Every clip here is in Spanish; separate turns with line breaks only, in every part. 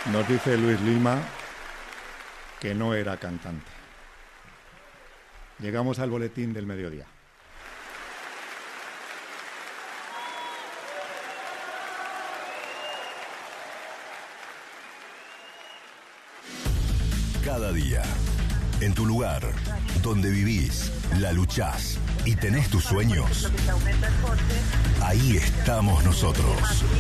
Nos dice Luis Lima que no era cantante. Llegamos al boletín del mediodía.
Cada día, en tu lugar, donde vivís, la luchás y tenés tus sueños, ahí estamos nosotros.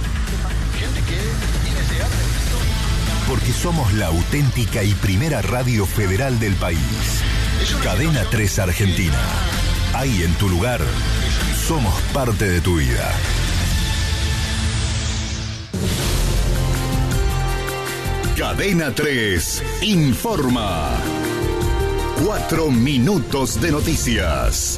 Porque somos la auténtica y primera radio federal del país. Cadena 3 Argentina. Ahí en tu lugar, somos parte de tu vida. Cadena 3 informa. 4 minutos de noticias.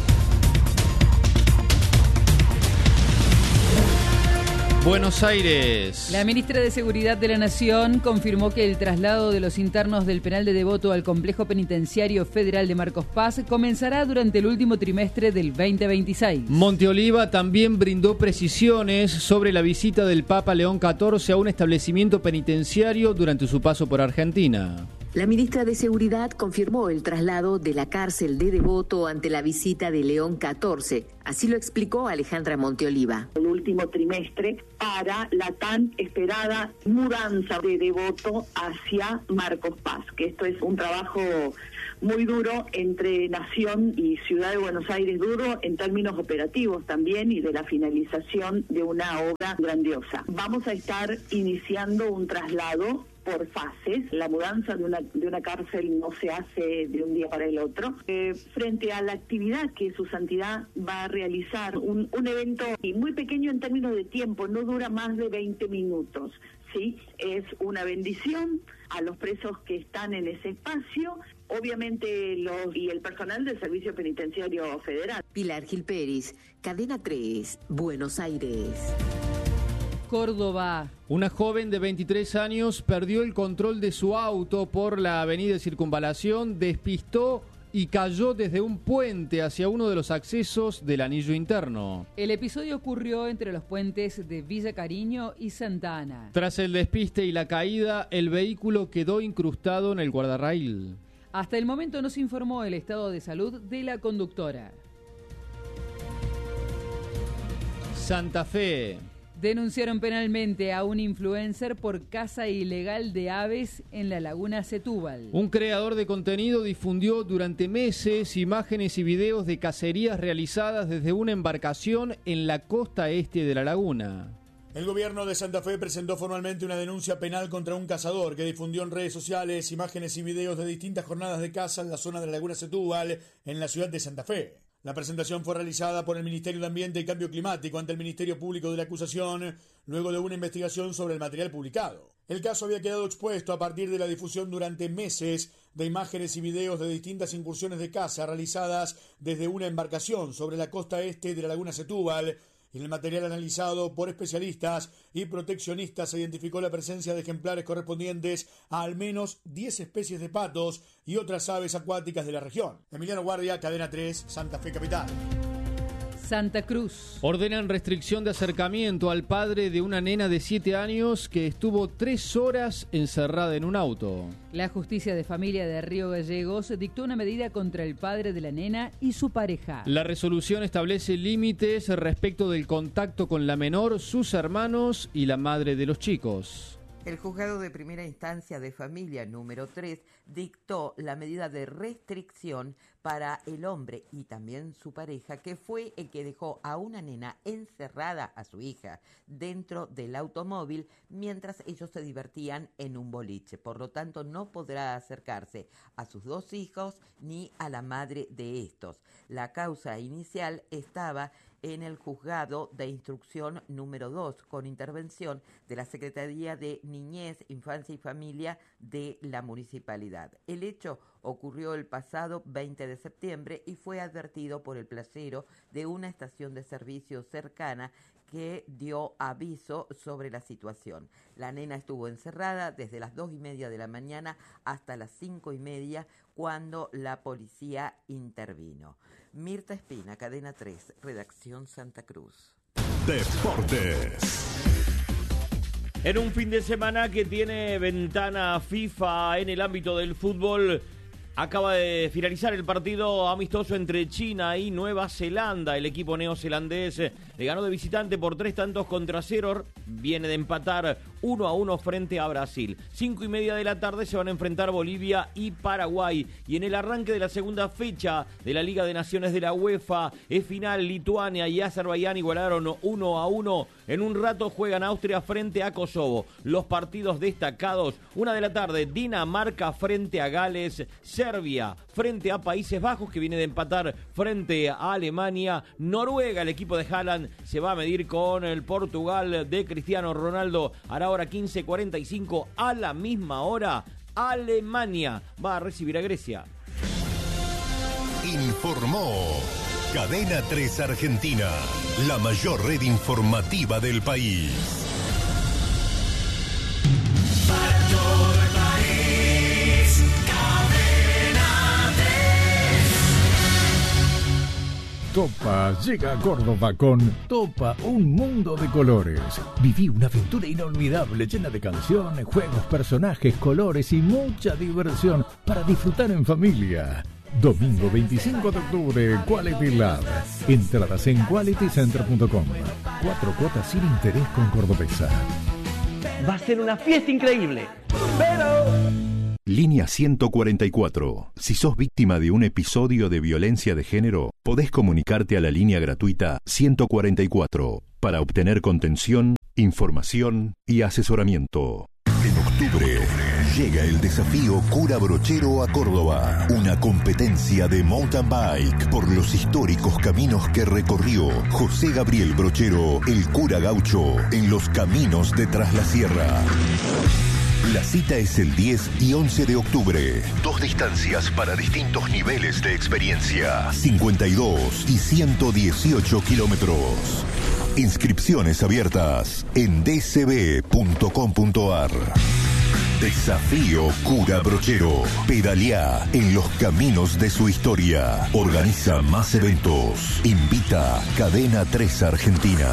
Buenos Aires.
La ministra de Seguridad de la Nación confirmó que el traslado de los internos del penal de Devoto al complejo penitenciario federal de Marcos Paz comenzará durante el último trimestre del 2026.
Monteoliva también brindó precisiones sobre la visita del Papa León XIV a un establecimiento penitenciario durante su paso por Argentina.
La ministra de Seguridad confirmó el traslado de la cárcel de Devoto ante la visita de León XIV. Así lo explicó Alejandra Monteoliva.
El último trimestre para la tan esperada mudanza de Devoto hacia Marcos Paz, que esto es un trabajo muy duro entre Nación y Ciudad de Buenos Aires, duro en términos operativos también y de la finalización de una obra grandiosa. Vamos a estar iniciando un traslado por fases. La mudanza de una cárcel no se hace de un día para el otro. Frente a la actividad que su santidad va a realizar, un evento muy pequeño en términos de tiempo, no dura más de 20 minutos. ¿Sí? Es una bendición a los presos que están en ese espacio, obviamente y el personal del Servicio Penitenciario Federal.
Pilar Gil Pérez, Cadena 3, Buenos Aires.
Córdoba.
Una joven de 23 años perdió el control de su auto por la avenida Circunvalación, despistó y cayó desde un puente hacia uno de los accesos del anillo interno.
El episodio ocurrió entre los puentes de Villa Cariño y Santa Ana.
Tras el despiste y la caída, el vehículo quedó incrustado en el guardarraíl.
Hasta el momento no se informó el estado de salud de la conductora.
Santa Fe.
Denunciaron penalmente a un influencer por caza ilegal de aves en la laguna Setúbal.
Un creador de contenido difundió durante meses imágenes y videos de cacerías realizadas desde una embarcación en la costa este de la laguna.
El gobierno de Santa Fe presentó formalmente una denuncia penal contra un cazador que difundió en redes sociales imágenes y videos de distintas jornadas de caza en la zona de la laguna Setúbal, en la ciudad de Santa Fe. La presentación fue realizada por el Ministerio de Ambiente y Cambio Climático ante el Ministerio Público de la acusación, luego de una investigación sobre el material publicado. El caso había quedado expuesto a partir de la difusión durante meses de imágenes y videos de distintas incursiones de caza realizadas desde una embarcación sobre la costa este de la laguna Setúbal. En el material analizado por especialistas y proteccionistas se identificó la presencia de ejemplares correspondientes a al menos 10 especies de patos y otras aves acuáticas de la región. Emiliano Guardia, Cadena 3, Santa Fe Capital.
Santa Cruz.
Ordenan restricción de acercamiento al padre de una nena de 7 años que estuvo 3 horas encerrada en un auto.
La Justicia de Familia de Río Gallegos dictó una medida contra el padre de la nena y su pareja.
La resolución establece límites respecto del contacto con la menor, sus hermanos y la madre de los chicos.
El juzgado de primera instancia de familia número 3 dictó la medida de restricción para el hombre y también su pareja, que fue el que dejó a una nena encerrada, a su hija, dentro del automóvil mientras ellos se divertían en un boliche. Por lo tanto, no podrá acercarse a sus 2 hijos ni a la madre de estos. La causa inicial estaba en el juzgado de instrucción número 2, con intervención de la Secretaría de Niñez, Infancia y Familia de la municipalidad. El hecho ocurrió el pasado 20 de septiembre y fue advertido por el playero de una estación de servicio cercana que dio aviso sobre la situación. La nena estuvo encerrada desde las 2:30 de la mañana hasta las 5:30 cuando la policía intervino. Mirta Espina, Cadena 3, Redacción Santa Cruz.
Deportes.
En un fin de semana que tiene ventana FIFA en el ámbito del fútbol, acaba de finalizar el partido amistoso entre China y Nueva Zelanda. El equipo neozelandés le ganó de visitante por 3-0. Viene de empatar 1-1 frente a Brasil. 5:30 de la tarde se van a enfrentar Bolivia y Paraguay. Y en el arranque de la segunda fecha de la Liga de Naciones de la UEFA, es final. Lituania y Azerbaiyán igualaron 1-1. En un rato juegan Austria frente a Kosovo. Los partidos destacados: 1 de la tarde, Dinamarca frente a Gales, Serbia frente a Países Bajos, que viene de empatar frente a Alemania. Noruega, el equipo de Haaland, se va a medir con el Portugal de Cristiano Ronaldo. A la hora 15:45, a la misma hora, Alemania va a recibir a Grecia.
Informó Cadena 3 Argentina, la mayor red informativa del país.
Para todo el país, Cadena 3.
Topa llega a Córdoba con Topa, un mundo de colores. Viví una aventura inolvidable, llena de canciones, juegos, personajes, colores y mucha diversión para disfrutar en familia. Domingo 25 de octubre, Quality Lab. Entradas en qualitycenter.com. 4 cuotas sin interés con Cordobesa.
Va a ser una fiesta increíble, pero...
Línea 144. Si sos víctima de un episodio de violencia de género, podés comunicarte a la línea gratuita 144 para obtener contención, información y asesoramiento. En octubre llega el desafío Cura Brochero a Córdoba, una competencia de mountain bike por los históricos caminos que recorrió José Gabriel Brochero, el cura gaucho, en los caminos de Tras la Sierra. La cita es el 10 y 11 de octubre. 2 distancias para distintos niveles de experiencia. 52 y 118 kilómetros. Inscripciones abiertas en dcb.com.ar. Desafío Cura Brochero. Pedaleá en los caminos de su historia. Organiza más eventos. Invita Cadena 3 Argentina.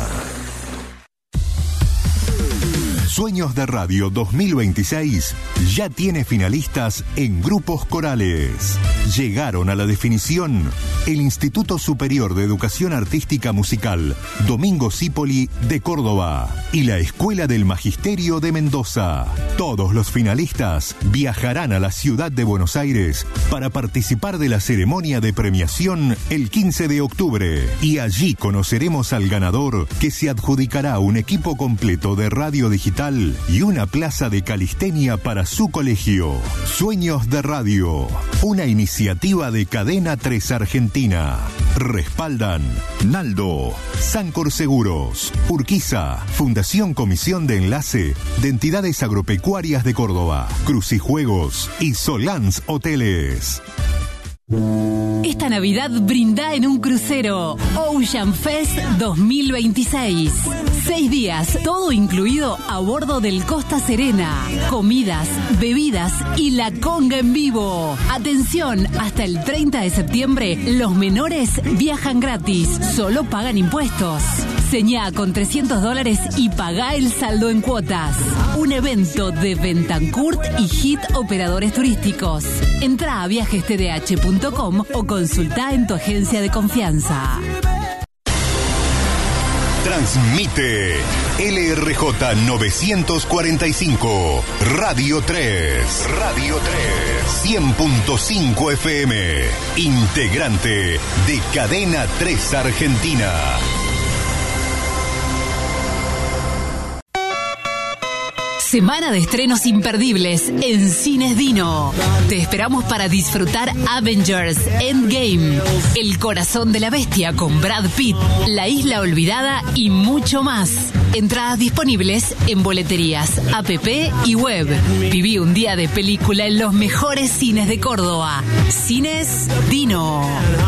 Sueños de Radio 2026 ya tiene finalistas en grupos corales. Llegaron a la definición el Instituto Superior de Educación Artística Musical Domingo Cipoli de Córdoba y la Escuela del Magisterio de Mendoza. Todos los finalistas viajarán a la ciudad de Buenos Aires para participar de la ceremonia de premiación el 15 de octubre. Y allí conoceremos al ganador, que se adjudicará un equipo completo de radio digital y una plaza de calistenia para su colegio. Sueños de Radio, una iniciativa de Cadena 3 Argentina. Respaldan Naldo, Sancor Seguros, Urquiza, Fundación Comisión de Enlace de Entidades Agropecuarias de Córdoba, Crucijuegos y Solans Hoteles.
Esta Navidad brinda en un crucero. Ocean Fest 2026. 6 días, todo incluido a bordo del Costa Serena. Comidas, bebidas y la conga en vivo. Atención, hasta el 30 de septiembre los menores viajan gratis, solo pagan impuestos. Señá con $300 y pagá el saldo en cuotas. Un evento de Bentancourt y Hit Operadores Turísticos. Entrá a viajestdh.com o consultá en tu agencia de confianza.
Transmite LRJ 945, Radio 3. Radio 3. 100.5 FM. Integrante de Cadena 3 Argentina.
Semana de estrenos imperdibles en Cines Dino. Te esperamos para disfrutar Avengers Endgame, El corazón de la bestia con Brad Pitt, La isla olvidada y mucho más. Entradas disponibles en boleterías, app y web. Viví un día de película en los mejores cines de Córdoba. Cines Dino.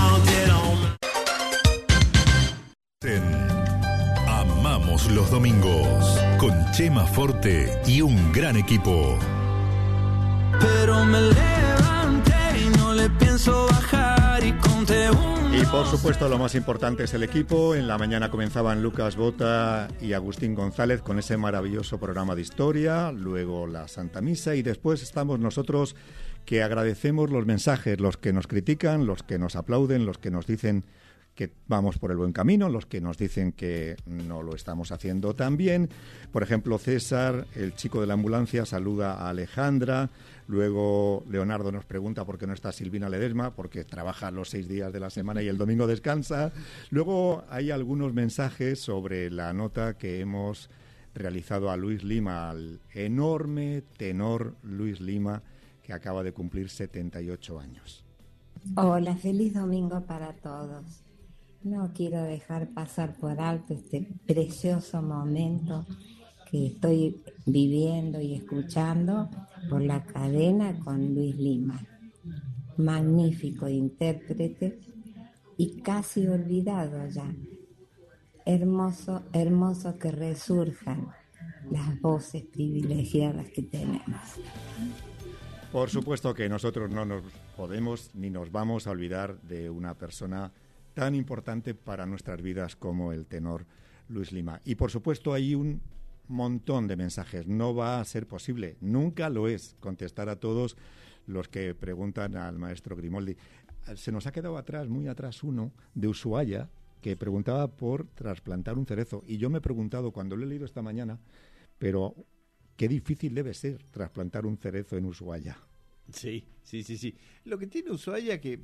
Amamos los domingos con Chema Forte y un gran equipo.
Pero me levanté y no le pienso bajar y con
Y por supuesto lo más importante es el equipo. En la mañana comenzaban Lucas Bota y Agustín González con ese maravilloso programa de historia, luego la Santa Misa y después estamos nosotros que agradecemos los mensajes, los que nos critican, los que nos aplauden, los que nos dicen que vamos por el buen camino, los que nos dicen que no lo estamos haciendo tan bien. Por ejemplo, César, el chico de la ambulancia, saluda a Alejandra. Luego Leonardo nos pregunta por qué no está Silvina Ledesma, porque trabaja los 6 días de la semana y el domingo descansa. Luego hay algunos mensajes sobre la nota que hemos realizado a Luis Lima, al enorme tenor Luis Lima, que acaba de cumplir 78 años.
Hola, feliz domingo para todos. No quiero dejar pasar por alto este precioso momento que estoy viviendo y escuchando por la cadena con Luis Lima. Magnífico intérprete y casi olvidado ya. Hermoso, hermoso que resurjan las voces privilegiadas que tenemos.
Por supuesto que nosotros no nos podemos ni nos vamos a olvidar de una persona tan importante para nuestras vidas como el tenor Luis Lima. Y por supuesto hay un montón de mensajes. No va a ser posible, nunca lo es, contestar a todos los que preguntan al maestro Grimoldi. Se nos ha quedado atrás, muy atrás, uno de Ushuaia que preguntaba por trasplantar un cerezo. Y yo me he preguntado, cuando lo he leído esta mañana, pero qué difícil debe ser trasplantar un cerezo en Ushuaia.
Sí. Lo que tiene Ushuaia que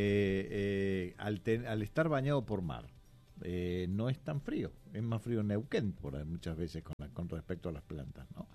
al estar bañado por mar, no es tan frío. Es más frío en Neuquén muchas veces con respecto a las plantas, ¿no?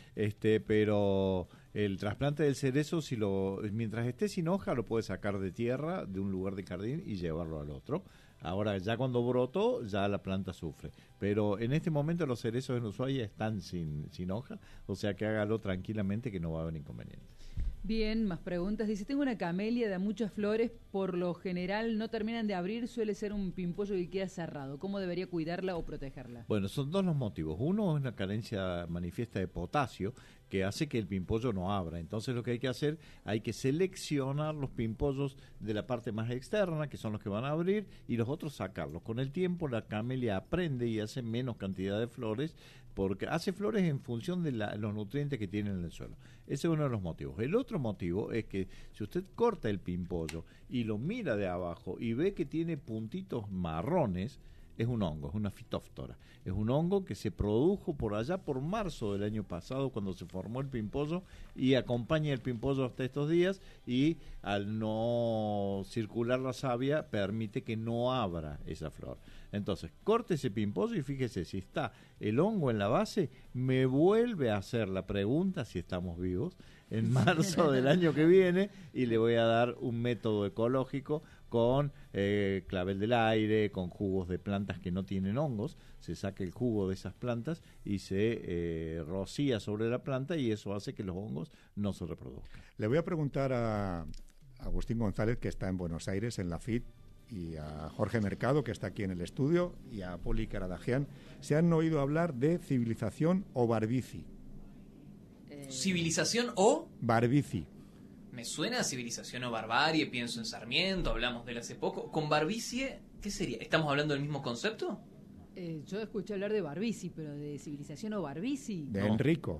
Pero el trasplante del cerezo, mientras esté sin hoja, lo puedes sacar de tierra, de un lugar de jardín y llevarlo al otro. Ahora, ya cuando brotó, ya la planta sufre. Pero en este momento los cerezos en Ushuaia están sin hoja, o sea que hágalo tranquilamente que no va a haber inconveniente.
Bien, más preguntas. Dice, tengo una camelia de muchas flores, por lo general no terminan de abrir, suele ser un pimpollo que queda cerrado. ¿Cómo debería cuidarla o protegerla?
Bueno, son dos los motivos. Uno es una carencia manifiesta de potasio que hace que el pimpollo no abra. Entonces lo que hay que hacer, hay que seleccionar los pimpollos de la parte más externa, que son los que van a abrir, y los otros sacarlos. Con el tiempo la camelia aprende y hace menos cantidad de flores, porque hace flores en función de los nutrientes que tiene en el suelo. Ese es uno de los motivos. El otro motivo es que si usted corta el pimpollo y lo mira de abajo y ve que tiene puntitos marrones, es un hongo, es una fitóftora. Es un hongo que se produjo por allá por marzo del año pasado cuando se formó el pimpollo y acompaña el pimpollo hasta estos días, y al no circular la savia permite que no abra esa flor. Entonces, corte ese pimpollo y fíjese, si está el hongo en la base, me vuelve a hacer la pregunta si estamos vivos en marzo del año que viene, y le voy a dar un método ecológico con clavel del aire, con jugos de plantas que no tienen hongos. Se saca el jugo de esas plantas y se rocía sobre la planta, y eso hace que los hongos no se reproduzcan.
Le voy a preguntar a Agustín González, que está en Buenos Aires, en la FIT, y a Jorge Mercado, que está aquí en el estudio, y a Poli Caradagian. ¿Se han oído hablar de civilización o barbici?
¿Civilización o?
Barbici.
Me suena a civilización o barbarie, pienso en Sarmiento, hablamos de él hace poco. ¿Con barbicie qué sería? ¿Estamos hablando del mismo concepto?
Yo escuché hablar de barbici, pero de civilización o barbici.
De Enrico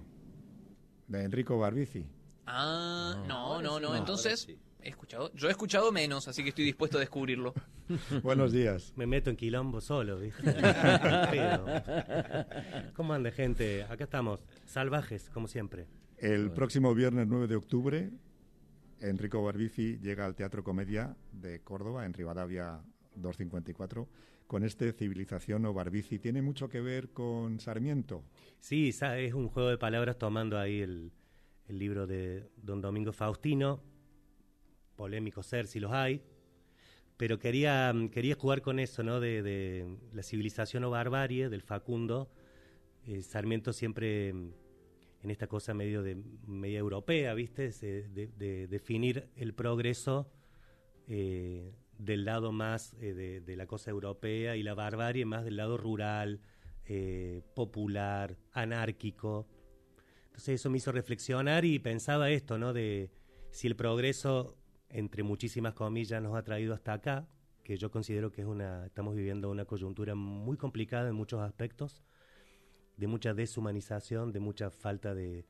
Barbici.
No. Entonces, yo he escuchado menos, así que estoy dispuesto a descubrirlo.
Buenos días.
Me meto en quilombo solo, ¿viste? ¿Cómo anda, gente? Acá estamos, salvajes, como siempre.
El próximo viernes 9 de octubre, Enrico Barbici llega al Teatro Comedia de Córdoba, en Rivadavia 254, con Civilización o Barbici. ¿Tiene mucho que ver con Sarmiento?
Sí, es un juego de palabras tomando ahí el libro de don Domingo Faustino, polémicos ser si los hay, pero quería jugar con eso, ¿no? De la civilización o barbarie del Facundo. Sarmiento siempre en esta cosa media europea, ¿viste? De definir el progreso del lado más de la cosa europea, y la barbarie más del lado rural, popular, anárquico. Entonces eso me hizo reflexionar y pensaba esto, ¿no? De si el progreso entre muchísimas comillas, nos ha traído hasta acá, que yo considero que estamos viviendo una coyuntura muy complicada en muchos aspectos, de mucha deshumanización, de mucha falta de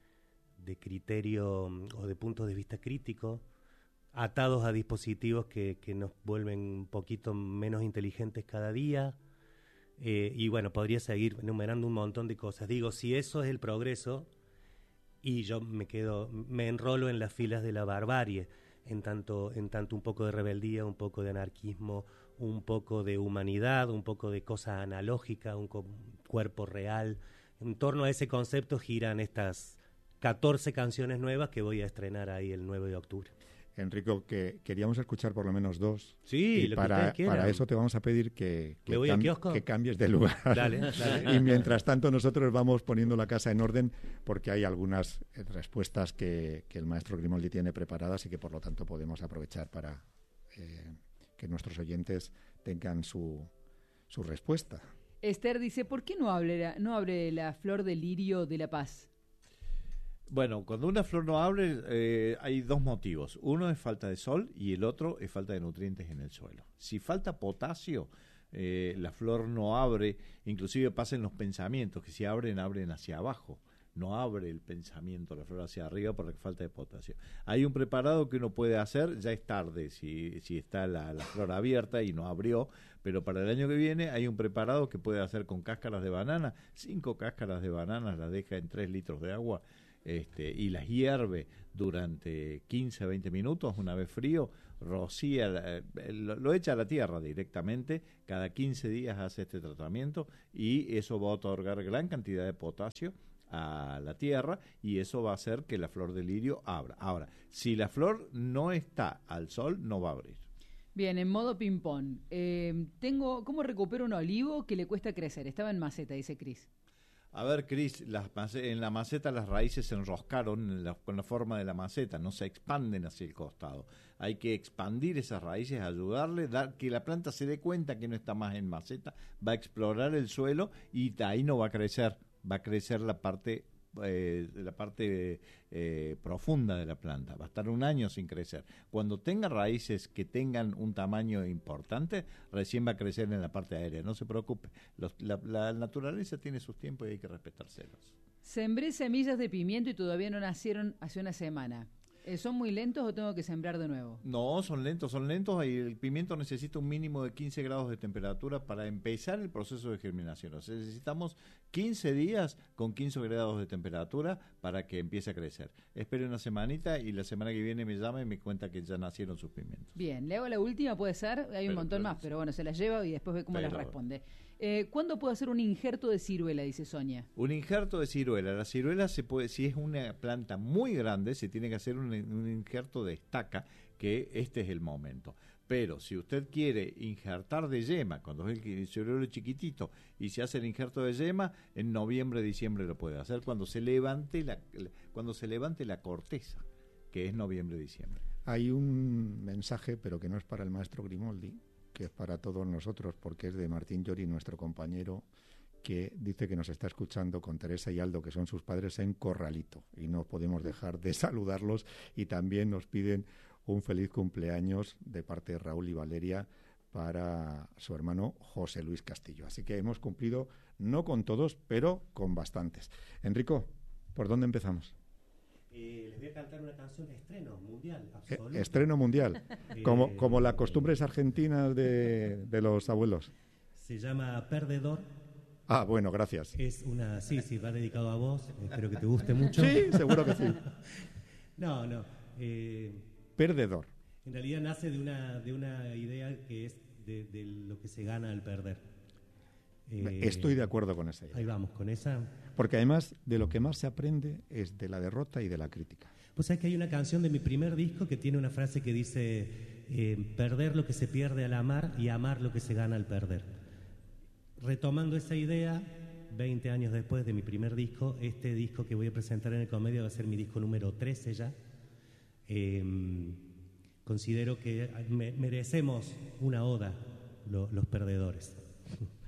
criterio o de puntos de vista críticos, atados a dispositivos que nos vuelven un poquito menos inteligentes cada día. Y bueno, podría seguir enumerando un montón de cosas. Digo, si eso es el progreso, y yo me enrolo en las filas de la barbarie, en tanto un poco de rebeldía, un poco de anarquismo, un poco de humanidad, un poco de cosa analógica, un cuerpo real. En torno a ese concepto giran estas 14 canciones nuevas que voy a estrenar ahí el 9 de octubre.
Enrico, que queríamos escuchar por lo menos 2.
Sí,
y
lo
para
que para
eso te vamos a pedir que cambies de lugar.
Dale.
Y mientras tanto nosotros vamos poniendo la casa en orden, porque hay algunas respuestas que el maestro Grimoldi tiene preparadas y que por lo tanto podemos aprovechar para que nuestros oyentes tengan su respuesta.
Esther dice, ¿por qué no abre la flor de lirio de la paz?
Bueno, cuando una flor no abre, hay dos motivos. Uno es falta de sol y el otro es falta de nutrientes en el suelo. Si falta potasio, la flor no abre. Inclusive pasa en los pensamientos, que si abren hacia abajo. No abre el pensamiento, la flor hacia arriba por la falta de potasio. Hay un preparado que uno puede hacer, ya es tarde si está la flor abierta y no abrió, pero para el año que viene hay un preparado que puede hacer con cáscaras de banana. 5 cáscaras de banana las deja en 3 litros de agua. Y las hierve durante 15 a 20 minutos, una vez frío, rocía, lo echa a la tierra directamente, cada 15 días hace este tratamiento y eso va a otorgar gran cantidad de potasio a la tierra y eso va a hacer que la flor de lirio abra. Ahora, si la flor no está al sol, no va a abrir.
Bien, en modo ping-pong. ¿Cómo recupero un olivo que le cuesta crecer? Estaba en maceta, dice Cris.
A ver, Cris, en la maceta las raíces se enroscaron con la forma de la maceta, no se expanden hacia el costado. Hay que expandir esas raíces, ayudarle, dar que la planta se dé cuenta que no está más en maceta, va a explorar el suelo y ahí no va a crecer la parte profunda de la planta, va a estar un año sin crecer. Cuando tenga raíces que tengan un tamaño importante, recién va a crecer en la parte aérea, no se preocupe, la naturaleza tiene sus tiempos y hay que respetárselos.
Sembré semillas de pimiento y todavía no nacieron hace una semana. ¿Son muy lentos o tengo que sembrar de nuevo?
No, son lentos y el pimiento necesita un mínimo de 15 grados de temperatura para empezar el proceso de germinación. O sea, necesitamos 15 días con 15 grados de temperatura para que empiece a crecer. Espere una semanita y la semana que viene me llama y me cuenta que ya nacieron sus pimientos.
Bien, le hago la última, puede ser, hay un montón más, pero bueno, se las lleva y después ve cómo las responde. ¿Cuándo puedo hacer un injerto de ciruela? Dice Sonia.
Un injerto de ciruela. La ciruela se puede, si es una planta muy grande, se tiene que hacer un injerto de estaca, que este es el momento. Pero si usted quiere injertar de yema, cuando es el ciruelo chiquitito, y se hace el injerto de yema, en noviembre, diciembre lo puede hacer, cuando se levante la corteza, que es noviembre, diciembre.
Hay un mensaje, pero que no es para el maestro Grimoldi, que es para todos nosotros, porque es de Martín Llori, nuestro compañero, que dice que nos está escuchando con Teresa y Aldo, que son sus padres, en Corralito, y no podemos dejar de saludarlos, y también nos piden un feliz cumpleaños de parte de Raúl y Valeria para su hermano José Luis Castillo. Así que hemos cumplido, no con todos, pero con bastantes. Enrico, ¿por dónde empezamos?
Les voy a cantar una canción de estreno mundial, absoluto.
Estreno mundial, como las costumbres argentinas de los abuelos.
Se llama Perdedor.
Ah, bueno, gracias.
Es una, sí, va dedicado a vos, espero que te guste mucho.
Sí, seguro que sí.
No.
Perdedor.
En realidad nace de una idea que es de lo que se gana al perder.
Estoy de acuerdo con esa idea.
Ahí vamos, con esa.
Porque además de lo que más se aprende es de la derrota y de la crítica.
Pues sabés que hay una canción de mi primer disco que tiene una frase que dice perder lo que se pierde al amar y amar lo que se gana al perder. Retomando esa idea, 20 años después de mi primer disco, este disco que voy a presentar en el Comedia va a ser mi disco número 13 ya. Considero que merecemos una oda los perdedores.